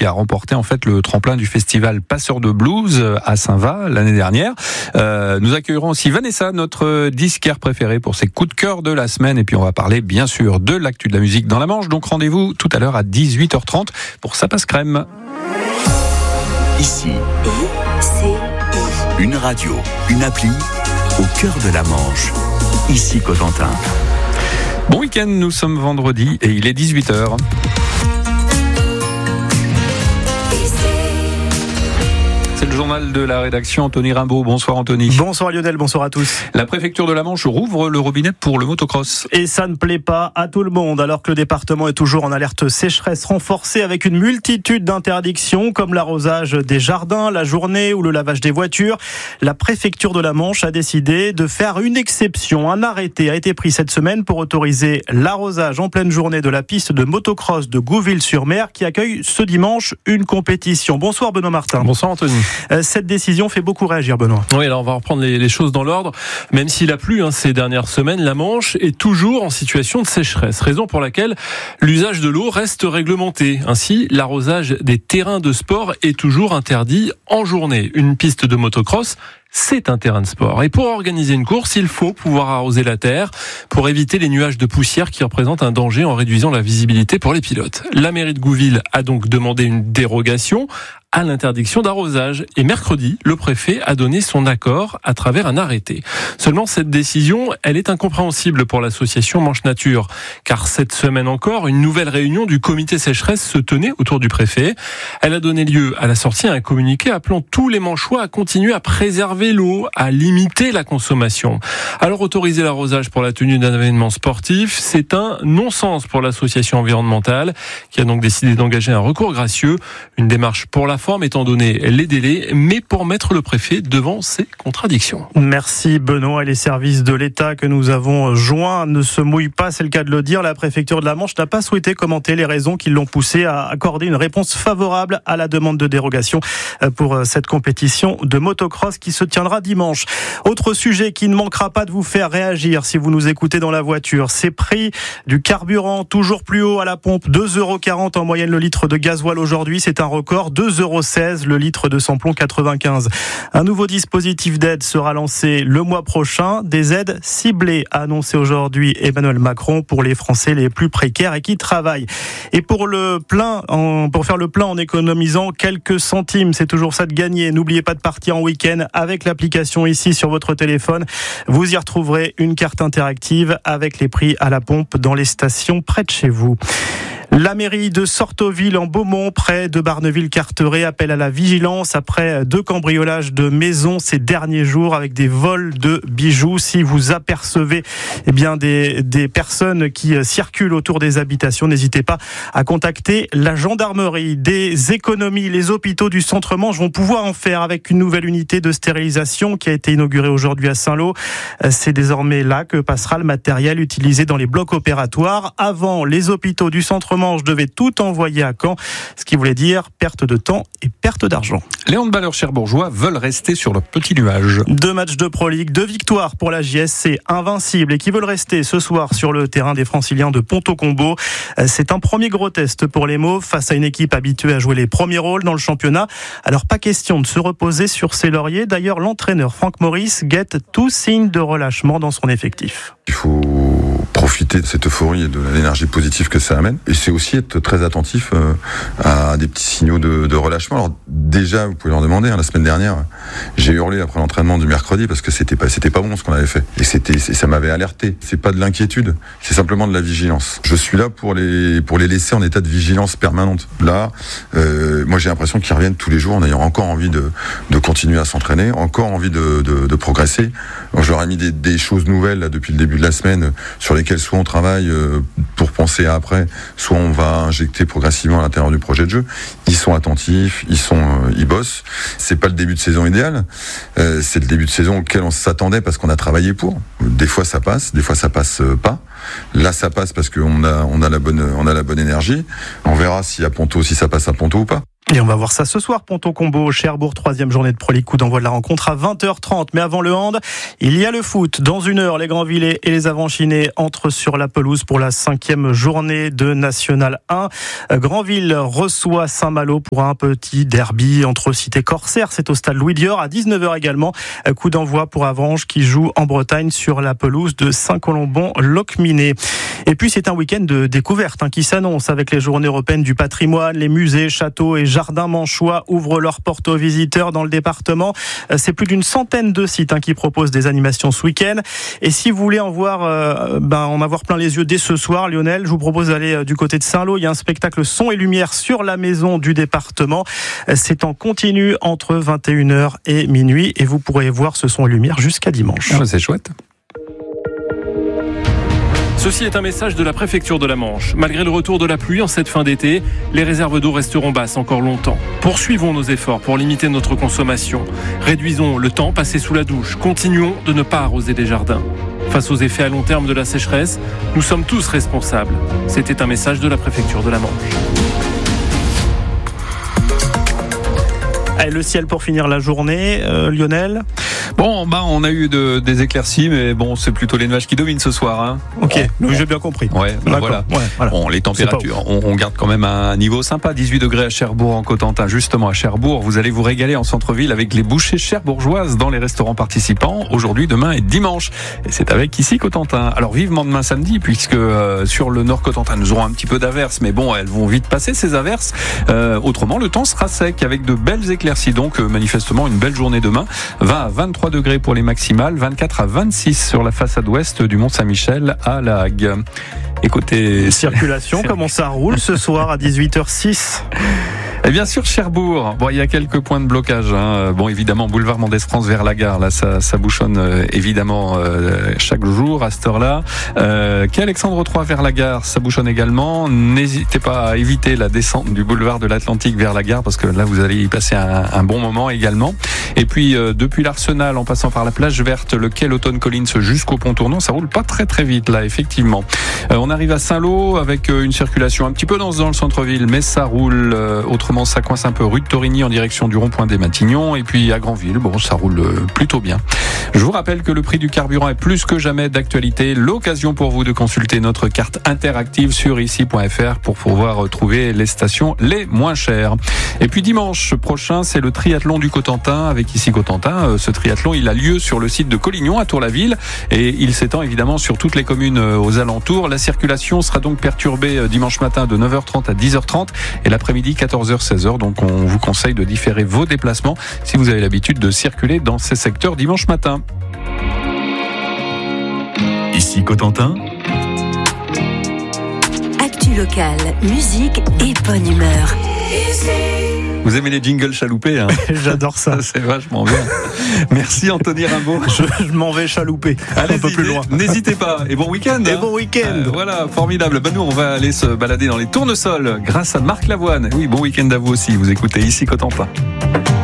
qui a remporté en fait le tremplin du festival Passeurs de Blues à Saint-Va l'année dernière. Nous accueillerons aussi Vanessa, notre disquaire préférée, pour ses coups de cœur de la semaine. Et puis on va parler bien sûr de l'actu de la musique dans la Manche. Donc rendez-vous tout à l'heure à 18h30 pour Ça passe crème. Ici, une radio, une appli au cœur de la Manche. Ici Cotentin. Bon week-end, nous sommes vendredi et il est 18h. C'est le journal de la rédaction, Anthony Rimbaud. Bonsoir Anthony. Bonsoir Lionel, bonsoir à tous. La préfecture de la Manche rouvre le robinet pour le motocross. Et ça ne plaît pas à tout le monde, alors que le département est toujours en alerte sécheresse renforcée avec une multitude d'interdictions, comme l'arrosage des jardins, la journée ou le lavage des voitures. La préfecture de la Manche a décidé de faire une exception. Un arrêté a été pris cette semaine pour autoriser l'arrosage en pleine journée de la piste de motocross de Gouville-sur-Mer qui accueille ce dimanche une compétition. Bonsoir Benoît Martin. Bonsoir Anthony. Cette décision fait beaucoup réagir, Benoît. Oui, alors on va reprendre les choses dans l'ordre. Même s'il a plu ces dernières semaines, la Manche est toujours en situation de sécheresse, raison pour laquelle l'usage de l'eau reste réglementé. Ainsi, l'arrosage des terrains de sport est toujours interdit en journée. Une piste de motocross, c'est un terrain de sport. Et pour organiser une course, il faut pouvoir arroser la terre pour éviter les nuages de poussière qui représentent un danger en réduisant la visibilité pour les pilotes. La mairie de Gouville a donc demandé une dérogation à l'interdiction d'arrosage. Et mercredi, le préfet a donné son accord à travers un arrêté. Seulement, cette décision, elle est incompréhensible pour l'association Manche Nature. Car cette semaine encore, une nouvelle réunion du comité sécheresse se tenait autour du préfet. Elle a donné lieu à la sortie à un communiqué appelant tous les Manchois à continuer à préserver l'eau, à limiter la consommation. Alors, autoriser l'arrosage pour la tenue d'un événement sportif, c'est un non-sens pour l'association environnementale qui a donc décidé d'engager un recours gracieux. Une démarche pour la forme étant donné les délais, mais pour mettre le préfet devant ses contradictions. Merci Benoît. Et les services de l'État que nous avons joints ne se mouillent pas, c'est le cas de le dire. La préfecture de la Manche n'a pas souhaité commenter les raisons qui l'ont poussé à accorder une réponse favorable à la demande de dérogation pour cette compétition de motocross qui se tiendra dimanche. Autre sujet qui ne manquera pas de vous faire réagir si vous nous écoutez dans la voiture, ces prix du carburant toujours plus haut à la pompe, 2,40 € en moyenne le litre de gasoil aujourd'hui, c'est un record, 2,16 € le litre de samplon 95. Un nouveau dispositif d'aide sera lancé le mois prochain, des aides ciblées, a annoncé aujourd'hui Emmanuel Macron pour les Français les plus précaires et qui travaillent. Et pour faire le plein en économisant quelques centimes, c'est toujours ça de gagner. N'oubliez pas de partir en week-end avec l'application ici sur votre téléphone. Vous y retrouverez une carte interactive avec les prix à la pompe dans les stations près de chez vous. La mairie de Sortoville en Beaumont, près de Barneville-Carteret, appelle à la vigilance après 2 cambriolages de maisons ces derniers jours avec des vols de bijoux. Si vous apercevez des personnes qui circulent autour des habitations, n'hésitez pas à contacter la gendarmerie. Des économies, les hôpitaux du Centre-Manche vont pouvoir en faire avec une nouvelle unité de stérilisation qui a été inaugurée aujourd'hui à Saint-Lô. C'est désormais là que passera le matériel utilisé dans les blocs opératoires. Avant, les hôpitaux du Centre-Manche devait tout envoyer à Caen, ce qui voulait dire perte de temps et perte d'argent. Les handballeurs cherbourgeois veulent rester sur le petit nuage. 2 matchs de Pro League, 2 victoires pour la JSC invincible et qui veulent rester ce soir sur le terrain des Franciliens de Ponto-Combo. C'est un premier gros test pour les Mauves face à une équipe habituée à jouer les premiers rôles dans le championnat. Alors pas question de se reposer sur ses lauriers. D'ailleurs, l'entraîneur Franck Maurice guette tout signe de relâchement dans son effectif. Il faut profiter de cette euphorie et de l'énergie positive que ça amène. Et c'est aussi être très attentif à des petits signaux de relâchement. Alors déjà, vous pouvez leur demander, la semaine dernière, j'ai hurlé après l'entraînement du mercredi parce que c'était pas bon ce qu'on avait fait. Et ça m'avait alerté. C'est pas de l'inquiétude, c'est simplement de la vigilance. Je suis là pour les laisser en état de vigilance permanente. Là, moi j'ai l'impression qu'ils reviennent tous les jours en ayant encore envie de continuer à s'entraîner, encore envie de progresser. Alors, je leur ai mis des choses nouvelles là, depuis le début de la semaine sur lesquelles soit on travaille pour penser à après, soit on va injecter progressivement à l'intérieur du projet de jeu. Ils sont attentifs, ils bossent. C'est pas le début de saison idéal, c'est le début de saison auquel on s'attendait parce qu'on a travaillé pour. Des fois ça passe, des fois ça passe pas. Là ça passe parce qu'on a la bonne énergie. On verra si ça passe à Ponto ou pas. Et on va voir ça ce soir, Ponto-Combo, Cherbourg, 3e journée de Pro League, coup d'envoi de la rencontre à 20h30. Mais avant le hand, il y a le foot. Dans 1 heure, les Grandvillais et les Avanchinais entrent sur la pelouse pour la 5e journée de National 1. Grandville reçoit Saint-Malo pour un petit derby entre Cité Corsaire. C'est au stade Louis Dior à 19h également. Coup d'envoi pour Avranches qui joue en Bretagne sur la pelouse de Saint-Colomban-Locminé. Et puis c'est un week-end de découverte qui s'annonce avec les journées européennes du patrimoine. Les musées, châteaux et jardins manchois ouvrent leurs portes aux visiteurs dans le département. C'est plus d'une centaine de sites qui proposent des animations ce week-end. Et si vous voulez en avoir plein les yeux dès ce soir, Lionel, je vous propose d'aller du côté de Saint-Lô. Il y a un spectacle son et lumière sur la maison du département. C'est en continu entre 21h et minuit et vous pourrez voir ce son et lumière jusqu'à dimanche. C'est chouette. Ceci est un message de la préfecture de la Manche. Malgré le retour de la pluie en cette fin d'été, les réserves d'eau resteront basses encore longtemps. Poursuivons nos efforts pour limiter notre consommation. Réduisons le temps passé sous la douche. Continuons de ne pas arroser les jardins. Face aux effets à long terme de la sécheresse, nous sommes tous responsables. C'était un message de la préfecture de la Manche. Allez, le ciel pour finir la journée, Lionel. Bon, on a eu des éclaircies, mais bon, c'est plutôt les nuages qui dominent ce soir. Ok, j'ai bien compris. Ouais, voilà. Bon, les températures, on garde quand même un niveau sympa. 18 degrés à Cherbourg en Cotentin. Justement, à Cherbourg, vous allez vous régaler en centre-ville avec les bouchées cherbourgeoises dans les restaurants participants aujourd'hui, demain et dimanche. Et c'est avec ici Cotentin. Alors vivement demain samedi, puisque sur le nord Cotentin, nous aurons un petit peu d'averses, mais bon, elles vont vite passer ces averses. Autrement, le temps sera sec avec de belles éclaircies. Donc, manifestement, une belle journée demain. 20 à 23 degrés pour les maximales, 24 à 26 sur la façade ouest du Mont-Saint-Michel à La Hague. Et côté circulation, comment ça roule ce soir à 18h06 ? Et bien sûr Cherbourg, il y a quelques points de blocage. Bon, évidemment, boulevard Mendès-France vers la gare, là, ça bouchonne évidemment chaque jour à cette heure-là. Quai Alexandre III vers la gare, ça bouchonne également. N'hésitez pas à éviter la descente du boulevard de l'Atlantique vers la gare, parce que là, vous allez y passer un bon moment également. Et puis, depuis l'Arsenal, en passant par la plage verte, le quai Lawton Collins jusqu'au pont tournant, ça roule pas très très vite, là, effectivement. On arrive à Saint-Lô avec une circulation un petit peu dense dans le centre-ville, mais ça roule autrement. Ça coince un peu rue de Torigny en direction du rond-point des Matignon, et puis à Grandville, ça roule plutôt bien. Je vous rappelle que le prix du carburant est plus que jamais d'actualité. L'occasion pour vous de consulter notre carte interactive sur ici.fr pour pouvoir trouver les stations les moins chères. Et puis dimanche prochain, c'est le triathlon du Cotentin avec ici Cotentin. Ce triathlon, il a lieu sur le site de Collignon à Tour-la-Ville et il s'étend évidemment sur toutes les communes aux alentours. La circulation sera donc perturbée dimanche matin de 9h30 à 10h30 et l'après-midi 14h-16h. Donc on vous conseille de différer vos déplacements si vous avez l'habitude de circuler dans ces secteurs dimanche matin. Ici Cotentin. Actu locale, musique et bonne humeur. Vous aimez les jingles chaloupés, J'adore ça. C'est vachement bien. Merci Anthony Rimbaud. Je m'en vais chalouper un peu plus loin. N'hésitez pas. Et bon week-end. Et bon week-end. Voilà, formidable. Nous, on va aller se balader dans les tournesols grâce à Marc Lavoine. Oui, bon week-end à vous aussi. Vous écoutez ici Cotentin.